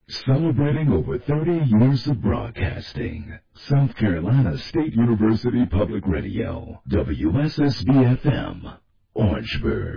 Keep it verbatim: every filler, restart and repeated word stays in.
Celebrating over thirty years of broadcasting. South Carolina State University Public Radio, W S S B F M, Orangeburg.